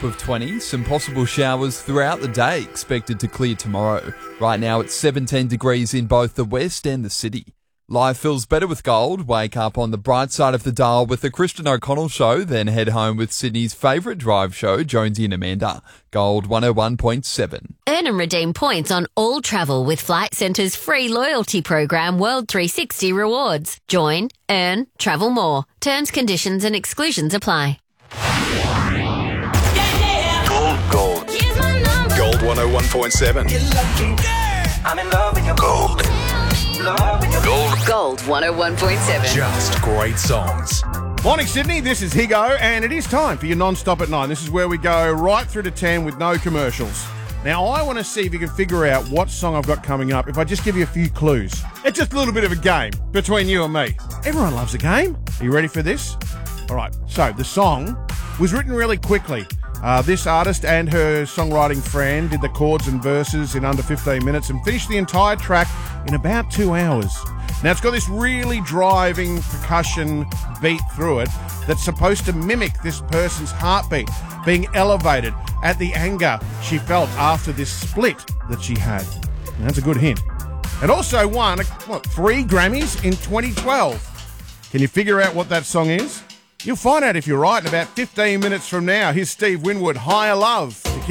top of 20. Some possible showers throughout the day expected to clear tomorrow. Right now it's 17 degrees in both the west and the city. Life feels better with Gold. Wake up on the bright side of the dial with the Christian O'Connell Show, then head home with Sydney's favourite drive show, Jonesy and Amanda. Gold 101.7. Earn and redeem points on all travel with Flight Centre's free loyalty program World 360 Rewards. Join, earn, travel more. Terms, conditions and exclusions apply. Gold. Gold 101.7. I'm in love with your gold. Gold 101.7. Just great songs. Morning, Sydney. This is Higo, and it is time for your non-stop at 9. This is where we go right through to 10 with no commercials. Now, I want to see if you can figure out what song I've got coming up if I just give you a few clues. It's just a little bit of a game between you and me. Everyone loves a game. Are you ready for this? All right. So, the song was written really quickly. This artist and her songwriting friend did the chords and verses in under 15 minutes and finished the entire track in about 2 hours. Now, it's got this really driving percussion beat through it that's supposed to mimic this person's heartbeat being elevated at the anger she felt after this split that she had. And that's a good hint. It also won, 3 Grammys in 2012. Can you figure out what that song is? You'll find out if you're right in about 15 minutes from now. Here's Steve Winwood, Higher Love.